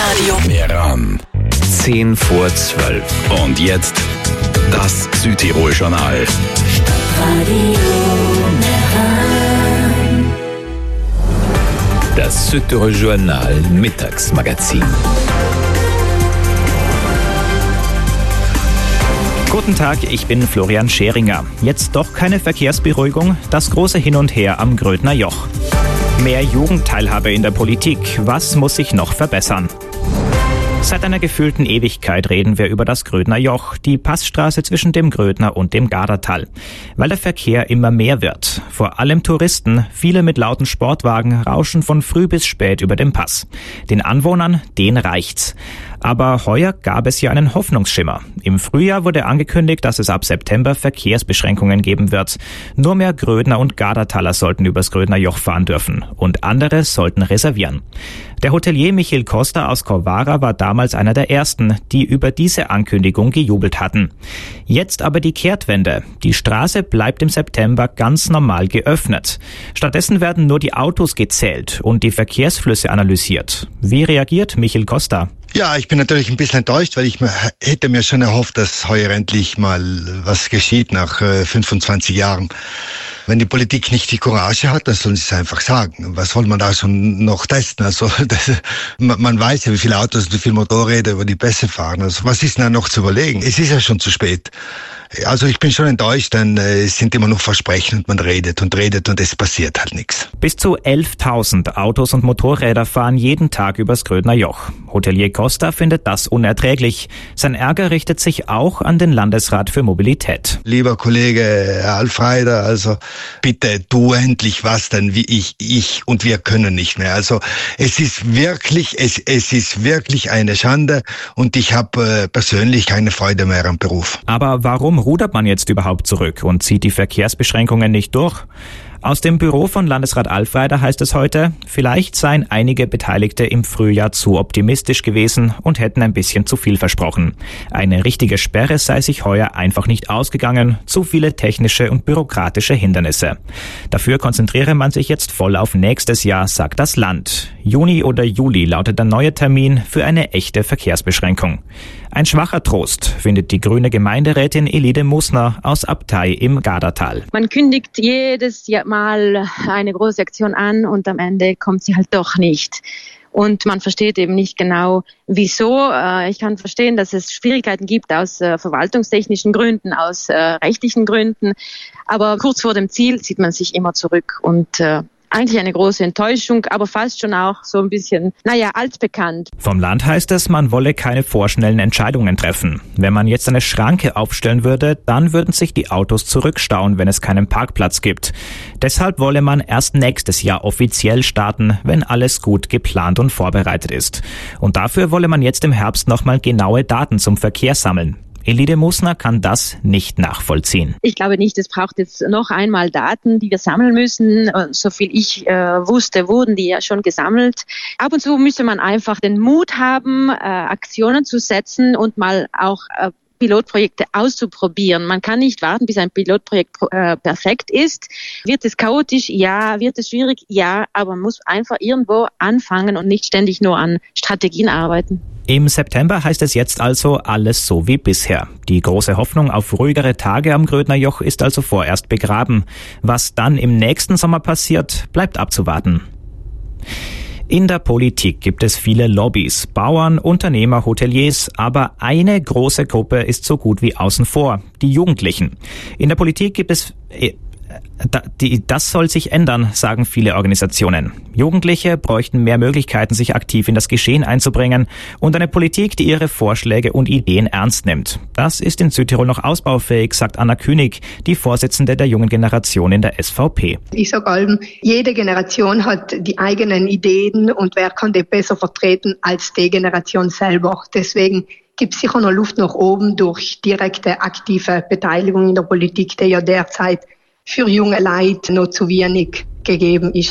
Radio. Meran. 10 vor 12. Und jetzt das Südtirol-Journal. Radio Meran. Das Südtirol-Journal Mittagsmagazin. Guten Tag, ich bin Florian Scheringer. Jetzt doch keine Verkehrsberuhigung, das große Hin und Her am Grödner Joch. Mehr Jugendteilhabe in der Politik, was muss sich noch verbessern? Seit einer gefühlten Ewigkeit reden wir über das Grödner Joch, die Passstraße zwischen dem Grödner und dem Gardatal. Weil der Verkehr immer mehr wird. Vor allem Touristen, viele mit lauten Sportwagen, rauschen von früh bis spät über den Pass. Den Anwohnern, denen reicht's. Aber heuer gab es ja einen Hoffnungsschimmer. Im Frühjahr wurde angekündigt, dass es ab September Verkehrsbeschränkungen geben wird. Nur mehr Grödner und Gardataler sollten übers Grödner Joch fahren dürfen und andere sollten reservieren. Der Hotelier Michiel Costa aus Corvara war damals einer der ersten, die über diese Ankündigung gejubelt hatten. Jetzt aber die Kehrtwende. Die Straße bleibt im September ganz normal geöffnet. Stattdessen werden nur die Autos gezählt und die Verkehrsflüsse analysiert. Wie reagiert Michiel Costa? Ja, ich bin natürlich ein bisschen enttäuscht, weil ich hätte mir schon erhofft, dass heuer endlich mal was geschieht nach 25 Jahren. Wenn die Politik nicht die Courage hat, dann sollen sie es einfach sagen. Was soll man da schon noch testen? Also man weiß ja, wie viele Autos und wie viele Motorräder über die Pässe fahren. Also was ist denn da noch zu überlegen? Es ist ja schon zu spät. Also ich bin schon enttäuscht, denn es sind immer noch Versprechen und man redet und es passiert halt nichts. Bis zu 11.000 Autos und Motorräder fahren jeden Tag übers Grödner Joch. Hotelier Costa findet das unerträglich. Sein Ärger richtet sich auch an den Landesrat für Mobilität. Lieber Kollege Alfreider, also bitte tu endlich was, denn wie ich und wir können nicht mehr. Also es ist wirklich eine Schande und ich habe persönlich keine Freude mehr am Beruf. Aber warum rudert man jetzt überhaupt zurück und zieht die Verkehrsbeschränkungen nicht durch? Aus dem Büro von Landesrat Alfreider heißt es heute, vielleicht seien einige Beteiligte im Frühjahr zu optimistisch gewesen und hätten ein bisschen zu viel versprochen. Eine richtige Sperre sei sich heuer einfach nicht ausgegangen, zu viele technische und bürokratische Hindernisse. Dafür konzentriere man sich jetzt voll auf nächstes Jahr, sagt das Land. Juni oder Juli lautet der neue Termin für eine echte Verkehrsbeschränkung. Ein schwacher Trost, findet die grüne Gemeinderätin Elide Musner aus Abtei im Gardatal. Man kündigt jedes Jahr mal eine große Aktion an und am Ende kommt sie halt doch nicht. Und man versteht eben nicht genau, wieso. Ich kann verstehen, dass es Schwierigkeiten gibt aus verwaltungstechnischen Gründen, aus rechtlichen Gründen. Aber kurz vor dem Ziel zieht man sich immer zurück und eigentlich eine große Enttäuschung, aber fast schon auch so ein bisschen, altbekannt. Vom Land heißt es, man wolle keine vorschnellen Entscheidungen treffen. Wenn man jetzt eine Schranke aufstellen würde, dann würden sich die Autos zurückstauen, wenn es keinen Parkplatz gibt. Deshalb wolle man erst nächstes Jahr offiziell starten, wenn alles gut geplant und vorbereitet ist. Und dafür wolle man jetzt im Herbst nochmal genaue Daten zum Verkehr sammeln. Elide Musner kann das nicht nachvollziehen. Ich glaube nicht, es braucht jetzt noch einmal Daten, die wir sammeln müssen. So viel ich wusste, wurden die ja schon gesammelt. Ab und zu müsste man einfach den Mut haben, Aktionen zu setzen und mal auch Pilotprojekte auszuprobieren. Man kann nicht warten, bis ein Pilotprojekt perfekt ist. Wird es chaotisch? Ja. Wird es schwierig? Ja. Aber man muss einfach irgendwo anfangen und nicht ständig nur an Strategien arbeiten. Im September heißt es jetzt also alles so wie bisher. Die große Hoffnung auf ruhigere Tage am Grödner Joch ist also vorerst begraben. Was dann im nächsten Sommer passiert, bleibt abzuwarten. In der Politik gibt es viele Lobbys, Bauern, Unternehmer, Hoteliers, aber eine große Gruppe ist so gut wie außen vor, die Jugendlichen. In der Politik gibt es Das soll sich ändern, sagen viele Organisationen. Jugendliche bräuchten mehr Möglichkeiten, sich aktiv in das Geschehen einzubringen und eine Politik, die ihre Vorschläge und Ideen ernst nimmt. Das ist in Südtirol noch ausbaufähig, sagt Anna Künig, die Vorsitzende der jungen Generation in der SVP. Ich sage allem, jede Generation hat die eigenen Ideen und wer kann die besser vertreten als die Generation selber. Deswegen gibt es sicher noch Luft nach oben durch direkte, aktive Beteiligung in der Politik, die ja derzeit für junge Leute noch zu wenig gegeben ist.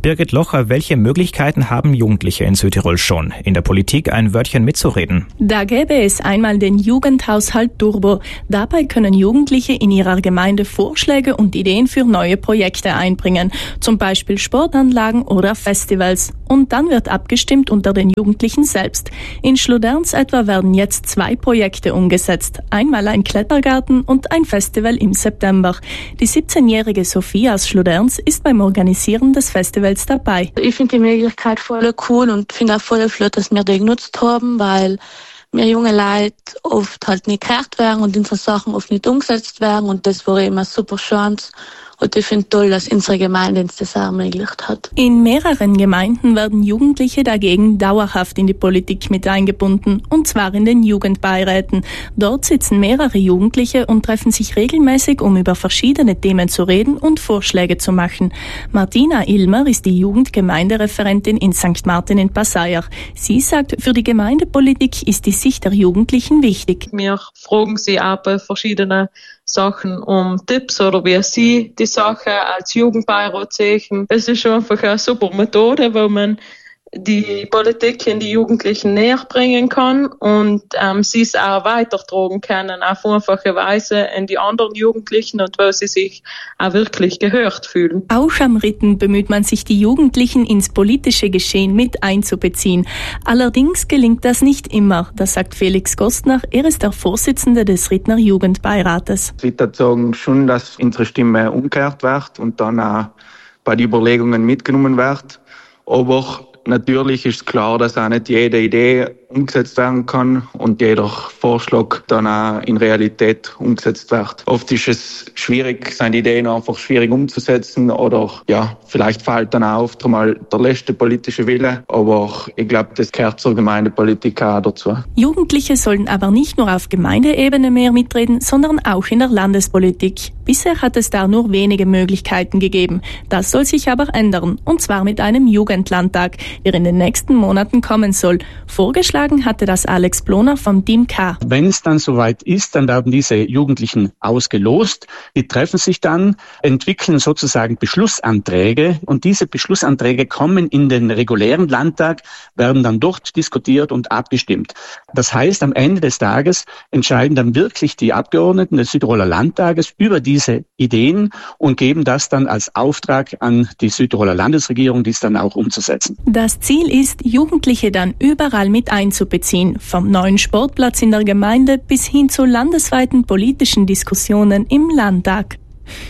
Birgit Locher, welche Möglichkeiten haben Jugendliche in Südtirol schon, in der Politik ein Wörtchen mitzureden? Da gäbe es einmal den Jugendhaushalt Turbo. Dabei können Jugendliche in ihrer Gemeinde Vorschläge und Ideen für neue Projekte einbringen, zum Beispiel Sportanlagen oder Festivals. Und dann wird abgestimmt unter den Jugendlichen selbst. In Schluderns etwa werden jetzt 2 Projekte umgesetzt. Einmal ein Klettergarten und ein Festival im September. Die 17-jährige Sophie aus Schluderns ist beim Organisieren des Festivals dabei. Ich finde die Möglichkeit voll cool und finde auch voll flott, dass wir die genutzt haben, weil wir junge Leute oft halt nicht gehört werden und unsere Sachen oft nicht umgesetzt werden und das war immer eine super Chance. Und ich finde toll, dass unsere Gemeinde uns das auch ermöglicht hat. In mehreren Gemeinden werden Jugendliche dagegen dauerhaft in die Politik mit eingebunden, und zwar in den Jugendbeiräten. Dort sitzen mehrere Jugendliche und treffen sich regelmäßig, um über verschiedene Themen zu reden und Vorschläge zu machen. Martina Ilmer ist die Jugendgemeindereferentin in St. Martin in Passaier. Sie sagt, für die Gemeindepolitik ist die Sicht der Jugendlichen wichtig. Wir fragen sie auch bei verschiedenen Sachen um Tipps oder wie sie die Sache als Jugendbeirat sehen. Es ist schon einfach eine super Methode, wo man die Politik in die Jugendlichen näher bringen kann und sie es auch weitertragen können auf einfache Weise in die anderen Jugendlichen und wo sie sich auch wirklich gehört fühlen. Auch am Ritten bemüht man sich, die Jugendlichen ins politische Geschehen mit einzubeziehen. Allerdings gelingt das nicht immer, das sagt Felix Gostner. Er ist der Vorsitzende des Rittner Jugendbeirates. Ich würde sagen schon, dass unsere Stimme umgehört wird und dann auch bei den Überlegungen mitgenommen wird. Aber natürlich ist klar, dass auch nicht jede Idee umgesetzt werden kann und jeder Vorschlag dann auch in Realität umgesetzt wird. Oft ist es schwierig, sind Ideen einfach schwierig umzusetzen oder ja, vielleicht fehlt dann auch oft einmal der letzte politische Wille, aber ich glaube, das gehört zur Gemeindepolitik auch dazu. Jugendliche sollen aber nicht nur auf Gemeindeebene mehr mitreden, sondern auch in der Landespolitik. Bisher hat es da nur wenige Möglichkeiten gegeben. Das soll sich aber ändern, und zwar mit einem Jugendlandtag, der in den nächsten Monaten kommen soll. Vorgeschlagen hatte das Alex Bloner vom Team K. Wenn es dann soweit ist, dann werden diese Jugendlichen ausgelost. Die treffen sich dann, entwickeln sozusagen Beschlussanträge und diese Beschlussanträge kommen in den regulären Landtag, werden dann dort diskutiert und abgestimmt. Das heißt, am Ende des Tages entscheiden dann wirklich die Abgeordneten des Südtiroler Landtages über diese Ideen und geben das dann als Auftrag an die Südtiroler Landesregierung, dies dann auch umzusetzen. Das Ziel ist, Jugendliche dann überall mit einzubeziehen, vom neuen Sportplatz in der Gemeinde bis hin zu landesweiten politischen Diskussionen im Landtag.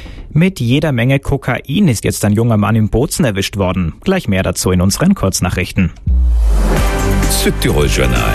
Mit jeder Menge Kokain ist jetzt ein junger Mann in Bozen erwischt worden. Gleich mehr dazu in unseren Kurznachrichten. Südtirol Journal.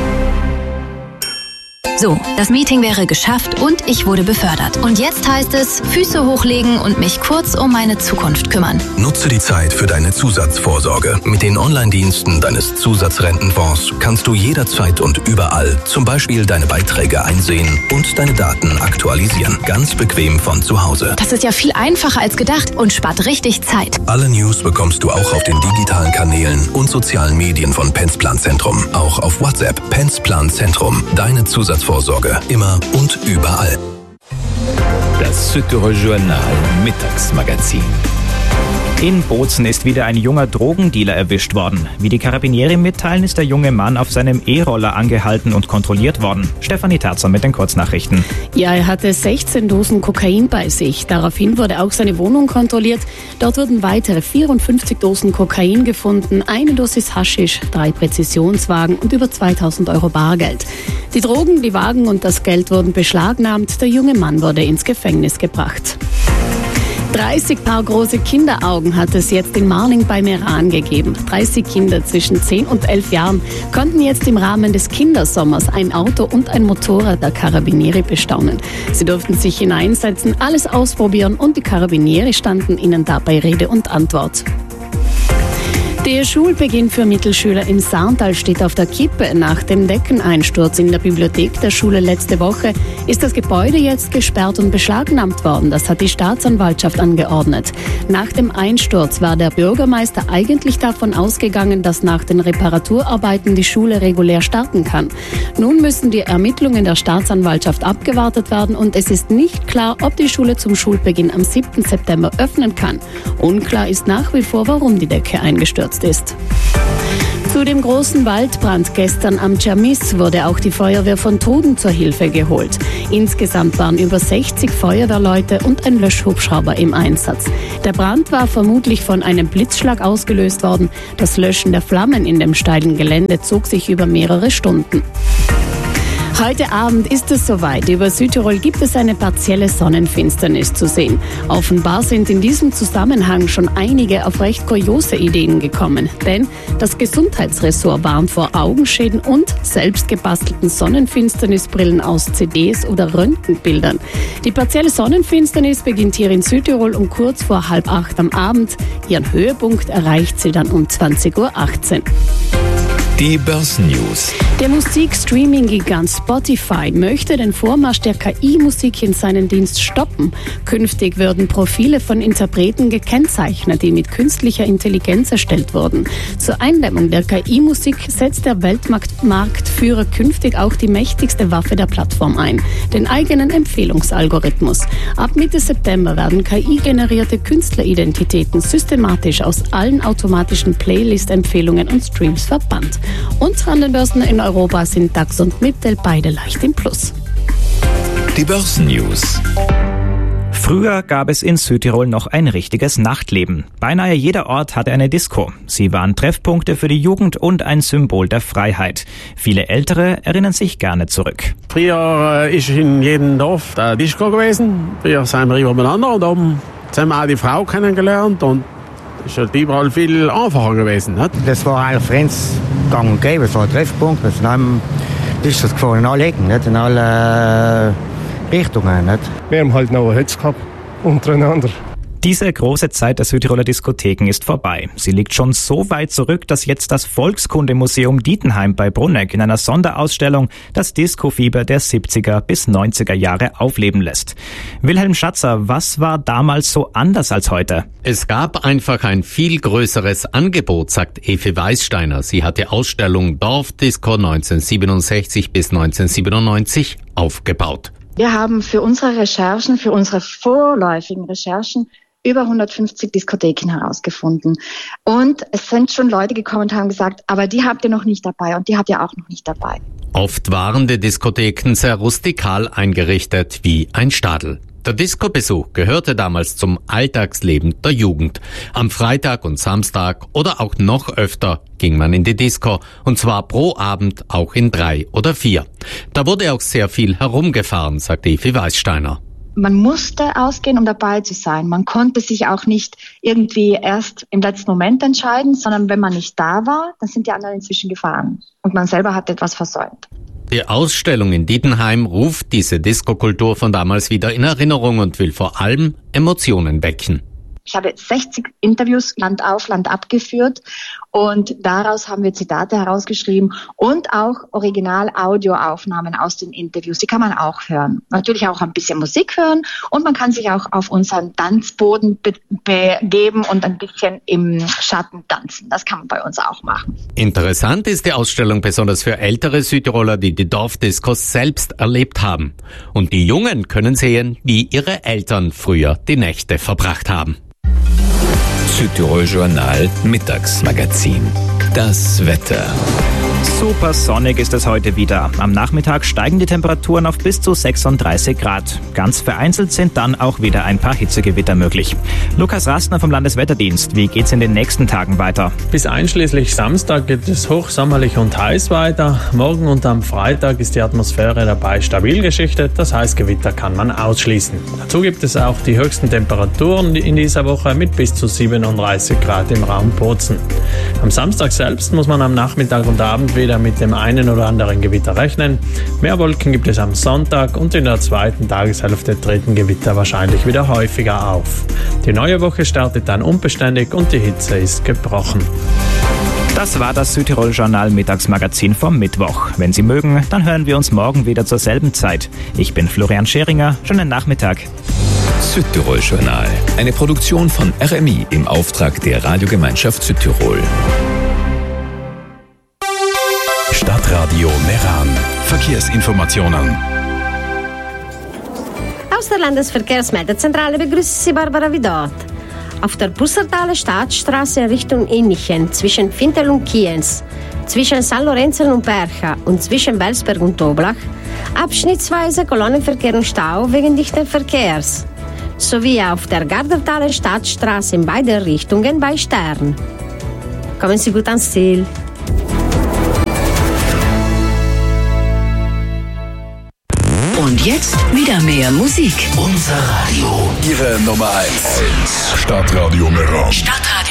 So, das Meeting wäre geschafft und ich wurde befördert. Und jetzt heißt es, Füße hochlegen und mich kurz um meine Zukunft kümmern. Nutze die Zeit für deine Zusatzvorsorge. Mit den Online-Diensten deines Zusatzrentenfonds kannst du jederzeit und überall zum Beispiel deine Beiträge einsehen und deine Daten aktualisieren. Ganz bequem von zu Hause. Das ist ja viel einfacher als gedacht und spart richtig Zeit. Alle News bekommst du auch auf den digitalen Kanälen und sozialen Medien von Pensplan Zentrum. Auch auf WhatsApp. Pensplan Zentrum. Deine Zusatzvorsorge. Immer und überall. Das Südtirol Journal Mittagsmagazin. In Bozen ist wieder ein junger Drogendealer erwischt worden. Wie die Karabinieri mitteilen, ist der junge Mann auf seinem E-Roller angehalten und kontrolliert worden. Stefanie Terzer mit den Kurznachrichten. Ja, er hatte 16 Dosen Kokain bei sich. Daraufhin wurde auch seine Wohnung kontrolliert. Dort wurden weitere 54 Dosen Kokain gefunden, eine Dosis Haschisch, 3 Präzisionswagen und über 2000 Euro Bargeld. Die Drogen, die Wagen und das Geld wurden beschlagnahmt. Der junge Mann wurde ins Gefängnis gebracht. 30 Paar große Kinderaugen hat es jetzt in Marling bei Meran gegeben. 30 Kinder zwischen 10 und 11 Jahren konnten jetzt im Rahmen des Kindersommers ein Auto und ein Motorrad der Karabinieri bestaunen. Sie durften sich hineinsetzen, alles ausprobieren und die Karabinieri standen ihnen dabei Rede und Antwort. Der Schulbeginn für Mittelschüler im Sarntal steht auf der Kippe. Nach dem Deckeneinsturz in der Bibliothek der Schule letzte Woche ist das Gebäude jetzt gesperrt und beschlagnahmt worden. Das hat die Staatsanwaltschaft angeordnet. Nach dem Einsturz war der Bürgermeister eigentlich davon ausgegangen, dass nach den Reparaturarbeiten die Schule regulär starten kann. Nun müssen die Ermittlungen der Staatsanwaltschaft abgewartet werden und es ist nicht klar, ob die Schule zum Schulbeginn am 7. September öffnen kann. Unklar ist nach wie vor, warum die Decke eingestürzt ist. Zu dem großen Waldbrand gestern am Tschermiss wurde auch die Feuerwehr von Truden zur Hilfe geholt. Insgesamt waren über 60 Feuerwehrleute und ein Löschhubschrauber im Einsatz. Der Brand war vermutlich von einem Blitzschlag ausgelöst worden. Das Löschen der Flammen in dem steilen Gelände zog sich über mehrere Stunden. Heute Abend ist es soweit. Über Südtirol gibt es eine partielle Sonnenfinsternis zu sehen. Offenbar sind in diesem Zusammenhang schon einige auf recht kuriose Ideen gekommen. Denn das Gesundheitsressort warnt vor Augenschäden und selbstgebastelten Sonnenfinsternisbrillen aus CDs oder Röntgenbildern. Die partielle Sonnenfinsternis beginnt hier in Südtirol um kurz vor 7:30 am Abend. Ihren Höhepunkt erreicht sie dann um 20:18 Uhr. Die Börsennews. Der Musikstreaming-Gigant Spotify möchte den Vormarsch der KI-Musik in seinen Dienst stoppen. Künftig würden Profile von Interpreten gekennzeichnet, die mit künstlicher Intelligenz erstellt wurden. Zur Eindämmung der KI-Musik setzt der Weltmarktführer künftig auch die mächtigste Waffe der Plattform ein, den eigenen Empfehlungsalgorithmus. Ab Mitte September werden KI-generierte Künstleridentitäten systematisch aus allen automatischen Playlist-Empfehlungen und Streams verbannt. Und an den Börsen in Europa sind DAX und Mittel beide leicht im Plus. Die Börsennews. Früher gab es in Südtirol noch ein richtiges Nachtleben. Beinahe jeder Ort hatte eine Disco. Sie waren Treffpunkte für die Jugend und ein Symbol der Freiheit. Viele Ältere erinnern sich gerne zurück. Früher ist in jedem Dorf der Disco gewesen. Wir sind immer miteinander und haben zusammen auch die Frau kennengelernt und ist halt überall viel einfacher gewesen. Nicht? Das war eigentlich für uns gang und gäbe, es war ein Treffpunkt. Wir haben Discos gefahren in alle Ecken, nicht? In alle Richtungen. Nicht? Wir haben halt noch Hits gehabt, untereinander. Diese große Zeit der Südtiroler Diskotheken ist vorbei. Sie liegt schon so weit zurück, dass jetzt das Volkskundemuseum Dietenheim bei Brunegg in einer Sonderausstellung das Disco-Fieber der 70er bis 90er Jahre aufleben lässt. Wilhelm Schatzer, was war damals so anders als heute? Es gab einfach ein viel größeres Angebot, sagt Evi Weißsteiner. Sie hat die Ausstellung Dorfdisco 1967 bis 1997 aufgebaut. Wir haben für unsere Recherchen, für unsere vorläufigen Recherchen über 150 Diskotheken herausgefunden. Und es sind schon Leute gekommen und haben gesagt, aber die habt ihr noch nicht dabei und die habt ihr auch noch nicht dabei. Oft waren die Diskotheken sehr rustikal eingerichtet wie ein Stadel. Der Disco-Besuch gehörte damals zum Alltagsleben der Jugend. Am Freitag und Samstag oder auch noch öfter ging man in die Disco, und zwar pro Abend auch in 3 oder 4. Da wurde auch sehr viel herumgefahren, sagt Evi Weißsteiner. Man musste ausgehen, um dabei zu sein. Man konnte sich auch nicht irgendwie erst im letzten Moment entscheiden, sondern wenn man nicht da war, dann sind die anderen inzwischen gefahren. Und man selber hat etwas versäumt. Die Ausstellung in Dietenheim ruft diese Disco-Kultur von damals wieder in Erinnerung und will vor allem Emotionen wecken. Ich habe 60 Interviews Land auf, Land ab geführt und daraus haben wir Zitate herausgeschrieben und auch Original-Audioaufnahmen aus den Interviews. Die kann man auch hören. Natürlich auch ein bisschen Musik hören und man kann sich auch auf unseren Tanzboden begeben und ein bisschen im Schatten tanzen. Das kann man bei uns auch machen. Interessant ist die Ausstellung besonders für ältere Südtiroler, die die Dorfdiskos selbst erlebt haben. Und die Jungen können sehen, wie ihre Eltern früher die Nächte verbracht haben. Südtirol Journal Mittagsmagazin. Das Wetter. Super sonnig ist es heute wieder. Am Nachmittag steigen die Temperaturen auf bis zu 36 Grad. Ganz vereinzelt sind dann auch wieder ein paar Hitzegewitter möglich. Lukas Rastner vom Landeswetterdienst. Wie geht's in den nächsten Tagen weiter? Bis einschließlich Samstag geht es hochsommerlich und heiß weiter. Morgen und am Freitag ist die Atmosphäre dabei stabil geschichtet. Das heißt, Gewitter kann man ausschließen. Dazu gibt es auch die höchsten Temperaturen in dieser Woche mit bis zu 37 Grad im Raum Bozen. Am Samstag selbst muss man am Nachmittag und Abend wieder wieder mit dem einen oder anderen Gewitter rechnen. Mehr Wolken gibt es am Sonntag und in der zweiten Tageshälfte treten Gewitter wahrscheinlich wieder häufiger auf. Die neue Woche startet dann unbeständig und die Hitze ist gebrochen. Das war das Südtirol-Journal Mittagsmagazin vom Mittwoch. Wenn Sie mögen, dann hören wir uns morgen wieder zur selben Zeit. Ich bin Florian Scheringer. Schönen Nachmittag. Südtirol-Journal. Eine Produktion von RMI im Auftrag der Radiogemeinschaft Südtirol. Stadtradio Meran. Verkehrsinformationen. Aus der Landesverkehrsmeldezentrale begrüßt Sie Barbara Vidot. Auf der Bussertaler Staatsstraße in Richtung Innichen zwischen Fintel und Kienz, zwischen San Lorenzo und Percha und zwischen Welsberg und Toblach abschnittsweise Kolonnenverkehr und Stau wegen dichten Verkehrs. Sowie auf der Gardertaler Staatsstraße in beide Richtungen bei Stern. Kommen Sie gut ans Ziel. Und jetzt wieder mehr Musik. Unser Radio. Ihre Nummer 1. Stadtradio Meran. Stadtradio